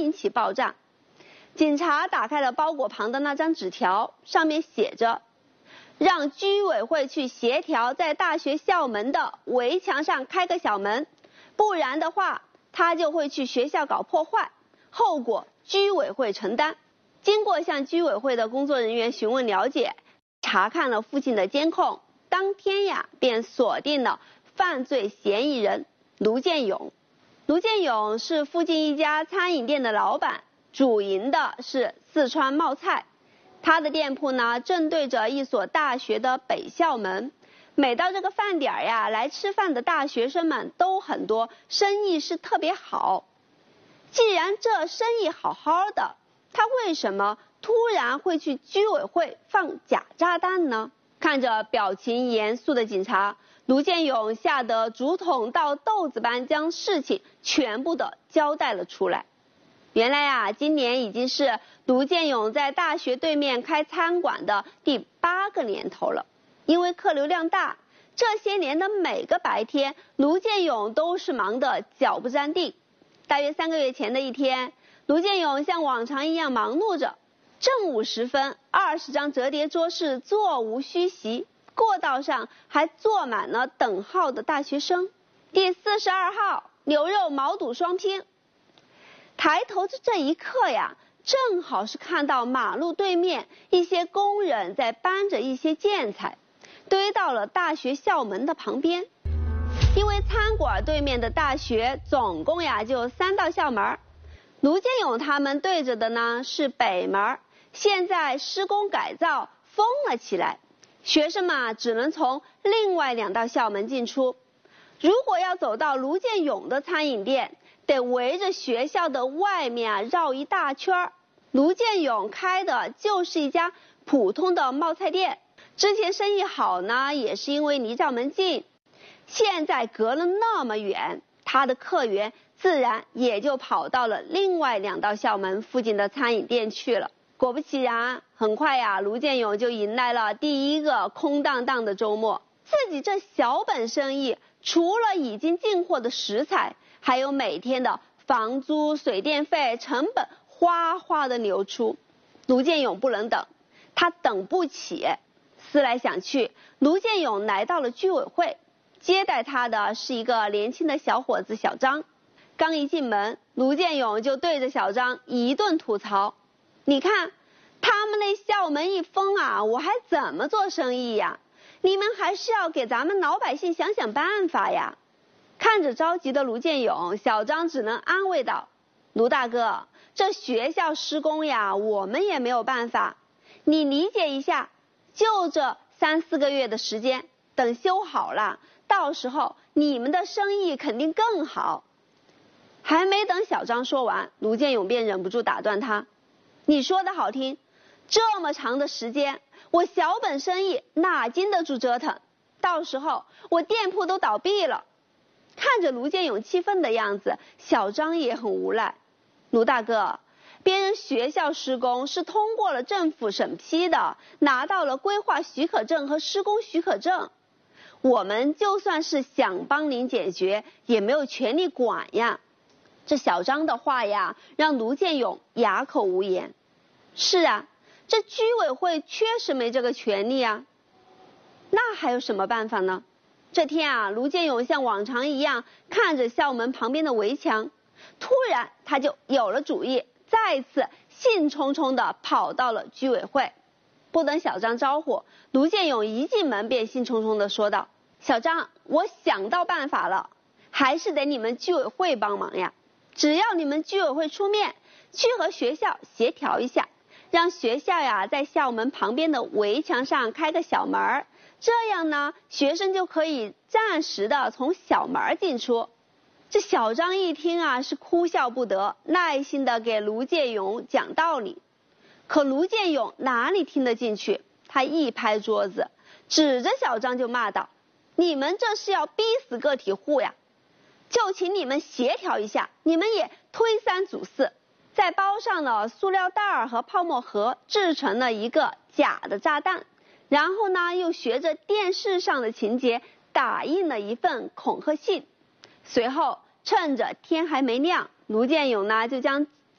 引起爆炸。警察打开了包裹旁的那张纸条，上面写着：让居委会去协调，在大学校门的围墙上开个小门，不然的话他就会去学校搞破坏，后果居委会承担。经过向居委会的工作人员询问了解，查看了附近的监控，当天呀便锁定了犯罪嫌疑人卢建勇。卢建勇是附近一家餐饮店的老板，主营的是四川冒菜。他的店铺呢正对着一所大学的北校门，每到这个饭点呀，来吃饭的大学生们都很多，生意是特别好。既然这生意好好的，他为什么突然会去居委会放假炸弹呢？看着表情严肃的警察，卢建勇吓得竹筒倒豆子般将事情全部的交代了出来。原来啊，今年已经是卢建勇在大学对面开餐馆的第8个年头了。因为客流量大，这些年的每个白天，卢建勇都是忙得脚不沾地。大约3个月前的一天，卢建勇像往常一样忙碌着。正午时分，20张折叠桌是座无虚席，过道上还坐满了等号的大学生。第42号牛肉毛肚双拼。抬头的这一刻呀，正好是看到马路对面一些工人在搬着一些建材，堆到了大学校门的旁边。因为餐馆对面的大学总共呀就3道校门，卢建勇他们对着的呢是北门，现在施工改造封了起来，学生们只能从另外2道校门进出。如果要走到卢建勇的餐饮店，得围着学校的外面绕一大圈。卢建勇开的就是一家普通的冒菜店，之前生意好呢，也是因为离校门近。现在隔了那么远，他的客源自然也就跑到了另外2道校门附近的餐饮店去了。果不其然，很快呀，卢建勇就迎来了第一个空荡荡的周末。自己这小本生意，除了已经进货的食材，还有每天的房租、水电费成本哗哗的流出。卢建勇不能等，他等不起。思来想去，卢建勇来到了居委会，接待他的是一个年轻的小伙子小张。刚一进门，卢建勇就对着小张一顿吐槽：你看他们那校门一封啊，我还怎么做生意呀？你们还是要给咱们老百姓想想办法呀。看着着急的卢建勇，小张只能安慰道：卢大哥，这学校施工呀，我们也没有办法，你理解一下，就这3、4个月的时间，等修好了，到时候你们的生意肯定更好。还没等小张说完，卢建勇便忍不住打断他：你说的好听，这么长的时间，我小本生意哪经得住折腾，到时候我店铺都倒闭了。看着卢建勇气愤的样子，小张也很无奈。卢大哥，别人学校施工是通过了政府审批的，拿到了规划许可证和施工许可证，我们就算是想帮您解决，也没有权利管呀。这小张的话呀，让卢建勇哑口无言。是啊，这居委会确实没这个权利啊，那还有什么办法呢？这天啊，卢建勇像往常一样看着校门旁边的围墙，突然他就有了主意，再次兴冲冲地跑到了居委会。不等小张招呼，卢建勇一进门便兴冲冲地说道：小张，我想到办法了，还是得你们居委会帮忙呀。只要你们居委会出面，去和学校协调一下，让学校呀在校门旁边的围墙上开个小门，这样呢，学生就可以暂时的从小门进出。这小张一听啊，是哭笑不得，耐心的给卢建勇讲道理。可卢建勇哪里听得进去？他一拍桌子，指着小张就骂道：你们这是要逼死个体户呀！就请你们协调一下，你们也推3阻4，再包上了塑料袋和泡沫盒，制成了一个假的炸弹，然后呢又学着电视上的情节打印了一份恐吓信。随后趁着天还没亮，卢建勇呢就将